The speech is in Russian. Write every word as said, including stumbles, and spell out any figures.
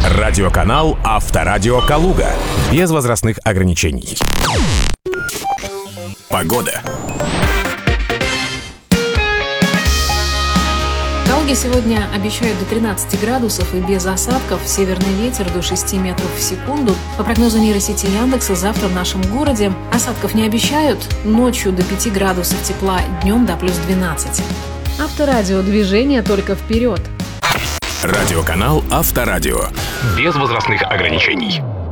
Радиоканал Авторадио Калуга. Без возрастных ограничений. Погода. В Калуге сегодня обещают до тринадцати градусов и без осадков, северный ветер до шести метров в секунду. По прогнозу нейросети Яндекса, завтра в нашем городе осадков не обещают, ночью до пяти градусов тепла, днем до плюс двенадцати. Авторадио, движение только вперед. Радиоканал Авторадио. Без возрастных ограничений.